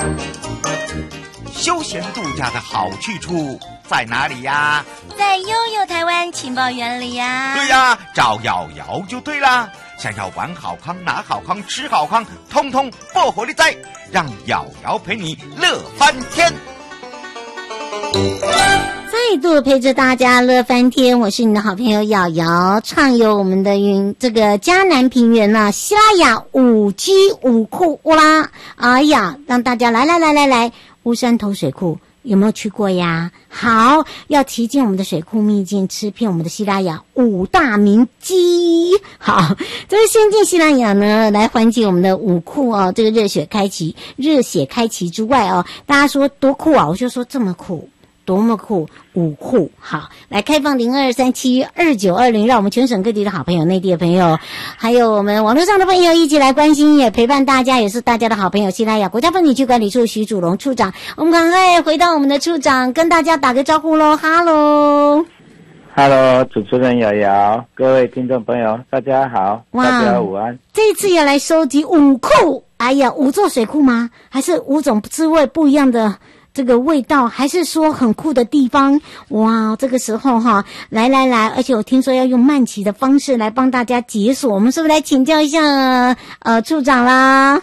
休闲度假的好去处在哪里呀？ 在悠悠台湾情报园里呀。 对呀，找瑶瑶就对啦。想要玩好康、拿好康、吃好康，通通不火力在，让瑶瑶陪你乐翻天。 再度陪着大家乐翻天，我是你的好朋友瑶瑶，畅游我们的这个嘉南平原呢，西拉雅5G 武库啦！哎呀，让大家来，乌山头水库有没有去过呀？好，要提进我们的水库秘境，吃遍我们的西拉雅5大名鸡。好，这个先进西拉雅呢，来缓解我们的武库哦，这个热血开启之外哦，大家说多酷啊，我就说这么酷。多么酷，武库好，来开放02372920，让我们全省各地的好朋友、内地的朋友，还有我们网络上的朋友一起来关心，也陪伴大家，也是大家的好朋友。西拉雅国家风景区管理处徐祖龙处长，我们赶快回到我们的处长，跟大家打个招呼喽，哈喽。 Hello， 主持人瑶瑶，各位听众朋友，大家好，大家午安。 这一次要来收集武库，哎呀，5座水库吗？还是5种滋味不一样的？这个味道还是说很酷的地方，哇！这个时候哈，来，而且我听说要用慢骑的方式来帮大家解锁，我们是不是来请教一下处长啦？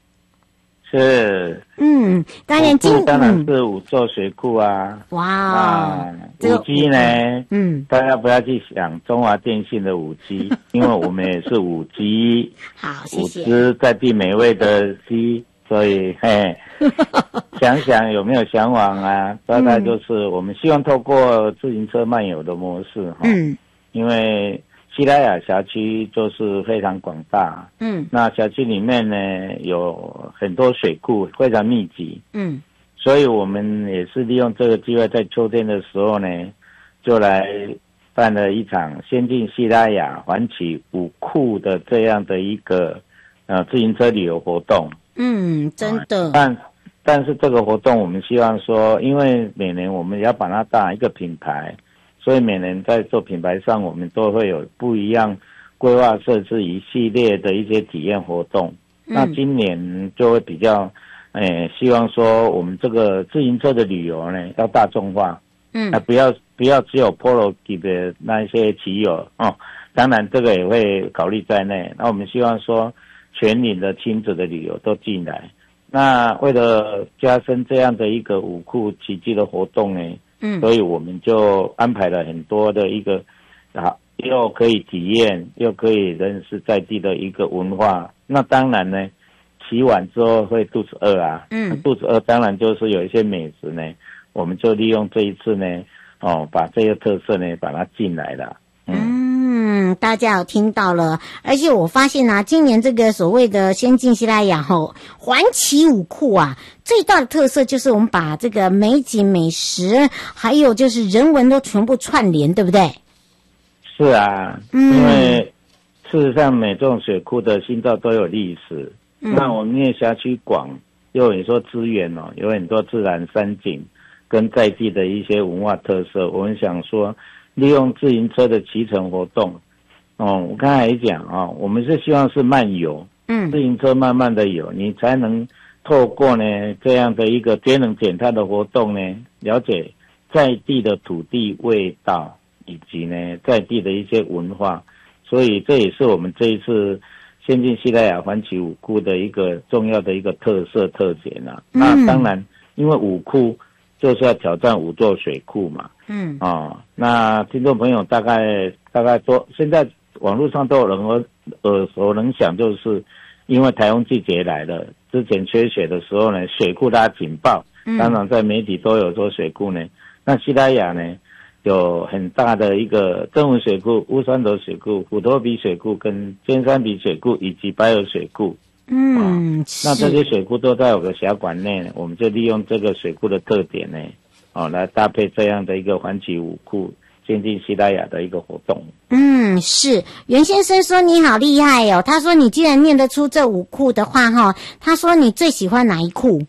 是， 当然当然是5座水库啊， 哇 ，5G 呢，大家不要去想中华电信的5G， 因为我们也是5G， 好，谢谢， 5只在地美味的鸡。所以，想想有没有向往啊？大概就是我们希望透过自行车漫游的模式，因为西拉雅辖区就是非常广大，那辖区里面呢有很多水库，非常密集，所以我们也是利用这个机会，在秋天的时候呢，就来办了一场先进西拉雅环起武库的这样的一个自行车旅游活动。 真的。 但是这个活动我们希望说，因为每年我们要把它当一个品牌，所以每年在做品牌上，我们都会有不一样规划设置一系列的一些体验活动。那今年就会比较，希望说我们这个自行车的旅游呢要大众化，不要只有 Polo 级的那一些骑友哦，当然这个也会考虑在内。那我们希望说，全龄的亲子的旅游都进来，那为了加深这样的一个武库奇迹的活动呢，所以我们就安排了很多的一个又可以体验又可以认识在地的一个文化。那当然呢，骑完之后会肚子饿啊，肚子饿当然就是有一些美食呢，我们就利用这一次呢，把这个特色呢把它进来了。 大家有听到了，而且我发现啊，今年这个所谓的先进西拉雅环起武库啊，最大的特色就是我们把这个美景美食还有就是人文都全部串联，对不对？ 是啊，因为事实上每种水库的心脏都有历史，那我们因为辖区广，又有很多资源有很多自然山景跟在地的一些文化特色，我们想说利用自行车的骑乘活动，我刚才也讲我们是希望是慢游，自行车慢慢的游，你才能透过呢这样的一个节能减碳的活动呢，了解在地的土地味道以及呢在地的一些文化，所以这也是我们这一次先进西拉雅环起武库的一个重要的一个特色特点啊。那当然，因为武库就是要挑战5座水库嘛。那听众朋友大概都现在网络上都有人耳熟能详，就是因为台风季节来了，之前缺水的时候呢，水库拉警报，当然在媒体都有说水库呢。那西拉雅呢有很大的一个曾文水库、乌山头水库、虎头鼻水库跟尖山鼻水库以及白河水库。那这些水库都在我的辖管内，我们就利用这个水库的特点呢，来搭配这样的一个环起武库先进西拉雅的一个活动。 是袁先生说你好厉害哦，他说你既然念得出这5库的话他说你最喜欢哪一库？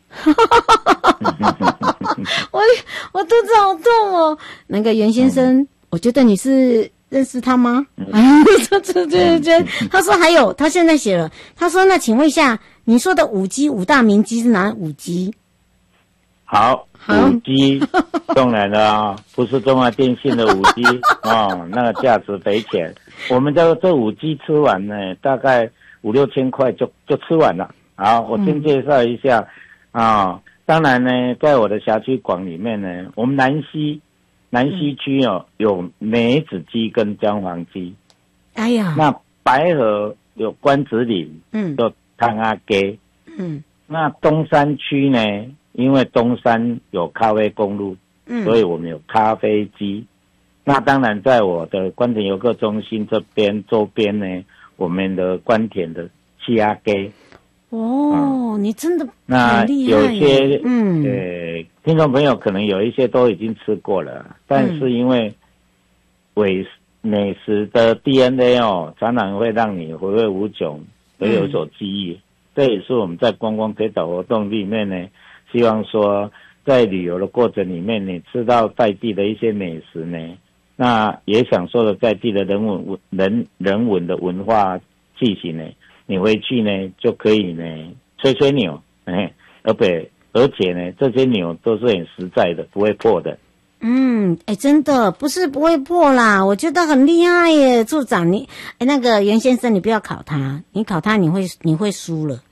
我肚子好痛哦。那个袁先生，我觉得你是认识他吗？对，他说还有，他现在写了，他说那请问一下，你说的5G 5大名鸡是哪5G？ 好，5G 当然了啊，不是中华电信的5G 哦，那个价值匪浅。我们这5G 吃完呢，大概5、6千块就吃完了。好，我先介绍一下啊。当然呢，在我的辖区广里面呢，我们南溪区哦有梅子鸡跟姜黄鸡。 哎呀， 那白河有关子岭，有汤阿鸡。那东山区呢？因为东山有咖啡公路，所以我们有咖啡鸡。那当然，在我的关田游客中心这边周边呢，我们的关田的气鸭鸡。 哦，你真的那有些听众朋友可能有一些都已经吃过了，但是因为美食的 DNA 哦，常常会让你回味无穷，而有所记忆。这也是我们在观光推导活动里面呢，希望说在旅游的过程里面，你吃到在地的一些美食呢，那也享受了在地的人文的文化气息呢，你回去呢就可以呢吹牛，而且呢这些牛都是很实在的，不会破的。 真的不是不会破啦，我觉得很厉害耶，处长你，那个袁先生你不要考他，你考他你会输了，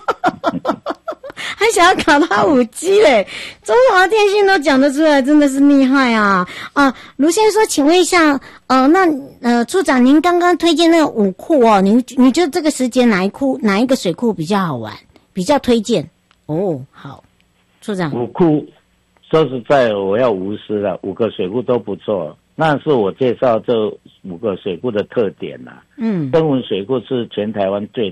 还想要考他5G 嘞，中华电信都讲得出来，真的是厉害啊！卢先生说，请问一下，处长您刚刚推荐那个5库哦，你觉得这个时间哪一个水库比较好玩，比较推荐？哦，好，处长 5库。说实在，我要无私了，5个水库都不错。那是我介绍这5个水库的特点啦。灯文水库是全台湾最